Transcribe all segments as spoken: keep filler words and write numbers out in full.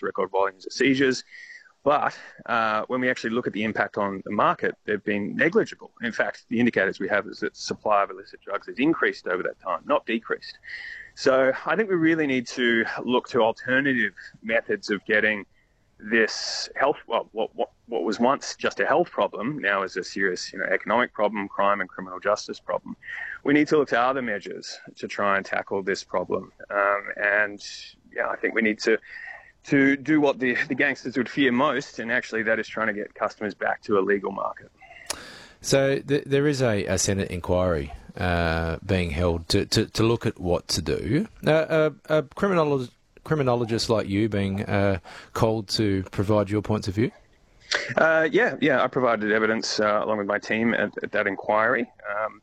record volumes of seizures. But uh, when we actually look at the impact on the market, they've been negligible. In fact, the indicators we have is that supply of illicit drugs has increased over that time, not decreased. So I think we really need to look to alternative methods of getting this health, well, what, what, what was once just a health problem, now is a serious you know, economic problem, crime and criminal justice problem. We need to look to other measures to try and tackle this problem. Um, and yeah, I think we need to to do what the, the gangsters would fear most, and actually that is trying to get customers back to a legal market. So th- there is a, a Senate inquiry uh, being held to, to, to look at what to do. Uh, a, a criminolo- criminologist like you being uh, called to provide your points of view? Uh, yeah, yeah, I provided evidence uh, along with my team at, at that inquiry. Um,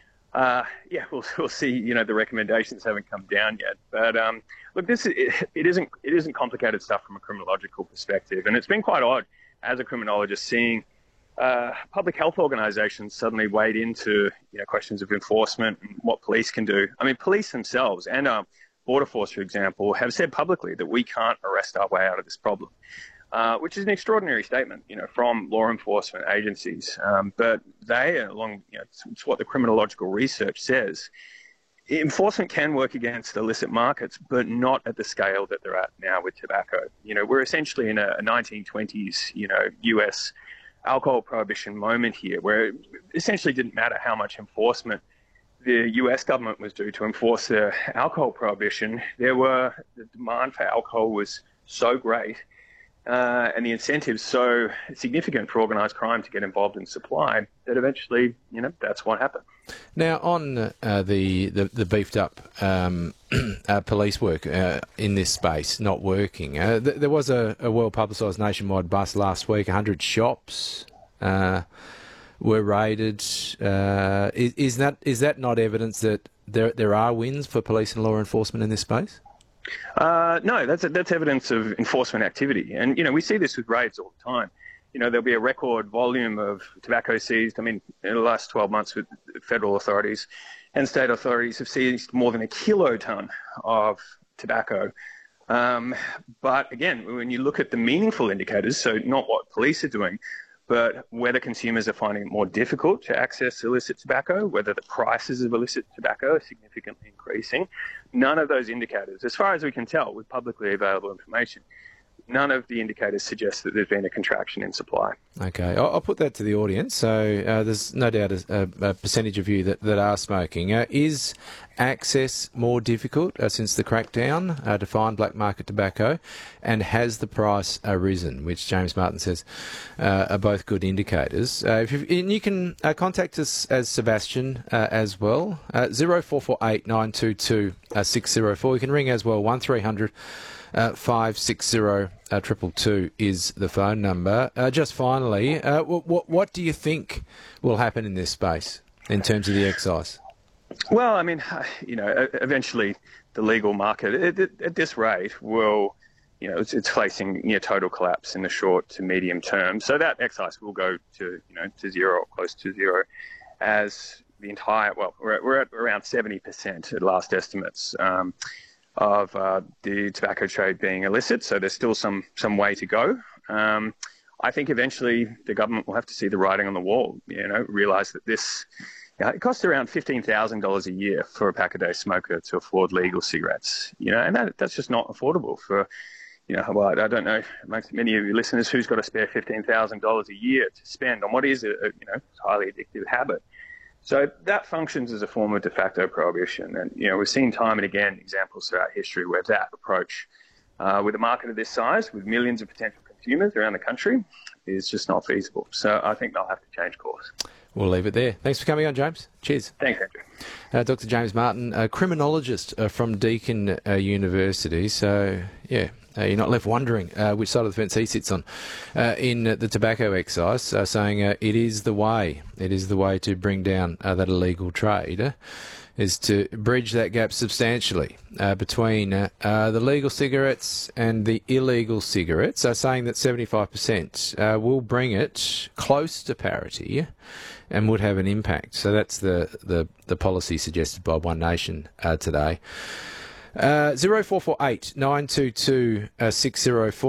uh, yeah, we'll we'll see. You know, the recommendations haven't come down yet, but um, look, this it, it isn't it isn't complicated stuff from a criminological perspective, and it's been quite odd as a criminologist seeing uh, public health organisations suddenly wade into you know questions of enforcement and what police can do. I mean, police themselves and our Border Force, for example, have said publicly that we can't arrest our way out of this problem. Uh, which is an extraordinary statement, you know, from law enforcement agencies. Um, but they, along, you know, it's, it's what the criminological research says. Enforcement can work against illicit markets, but not at the scale that they're at now with tobacco. You know, we're essentially in a, a nineteen twenties, you know, U S alcohol prohibition moment here, where it essentially didn't matter how much enforcement the U S government was due to enforce their alcohol prohibition. There were the demand for alcohol was so great. Uh, and the incentives so significant for organised crime to get involved in supply that eventually, you know, that's what happened. Now, on uh, the, the the beefed up um, uh, police work uh, in this space not working, uh, th- there was a, a well publicised nationwide bust last week. one hundred shops uh, were raided. Uh, is, is that is that not evidence that there there are wins for police and law enforcement in this space? Uh, no, that's that's evidence of enforcement activity, and you know we see this with raids all the time. You know there'll be a record volume of tobacco seized. I mean, in the last twelve months, with federal authorities and state authorities have seized more than a kiloton of tobacco. Um, but again, when you look at the meaningful indicators, so not what police are doing, but whether consumers are finding it more difficult to access illicit tobacco, whether the prices of illicit tobacco are significantly increasing, none of those indicators, as far as we can tell with publicly available information, none of the indicators suggest that there's been a contraction in supply. Okay, I'll, I'll put that to the audience. So uh, there's no doubt a, a percentage of you that, that are smoking. Uh, is access more difficult uh, since the crackdown uh, to find black market tobacco, and has the price uh, risen, which James Martin says uh, are both good indicators. Uh, if you, and you can uh, contact us as Sebastian uh, as well, uh, zero four four eight nine two two six zero four. You can ring as well, one three hundred Uh, five six zero uh, triple two is the phone number. Uh, just finally, uh, what, what what do you think will happen in this space in terms of the excise? Well, I mean, you know, eventually the legal market at, at, at this rate will, you know, it's, it's facing near total collapse in the short to medium term. So that excise will go to, you know, to zero or close to zero, as the entire, well, we're at, we're at around seventy percent at last estimates. Um, of uh, the tobacco trade being illicit, so there's still some some way to go. Um, I think eventually the government will have to see the writing on the wall, you know, realise that this, you know, it costs around fifteen thousand dollars a year for a pack-a-day smoker to afford legal cigarettes, you know, and that that's just not affordable for, you know, well, I don't know, amongst many of your listeners, who's got to spare fifteen thousand dollars a year to spend on what is a, a you know, highly addictive habit. So that functions as a form of de facto prohibition. And, you know, we've seen time and again examples throughout history where that approach uh, with a market of this size, with millions of potential consumers around the country, is just not feasible. So I think they'll have to change course. We'll leave it there. Thanks for coming on, James. Cheers. Thanks, Andrew. Uh, Doctor James Martin, a criminologist uh, from Deakin uh, University. So, yeah, uh, you're not left wondering uh, which side of the fence he sits on uh, in uh, the tobacco excise, uh, saying uh, it is the way, it is the way to bring down uh, that illegal trade, uh, is to bridge that gap substantially uh, between uh, uh, the legal cigarettes and the illegal cigarettes, uh, saying that seventy-five percent uh, will bring it close to parity and would have an impact. So that's the, the, the policy suggested by One Nation uh, today. Uh, zero four four eight nine two two six zero four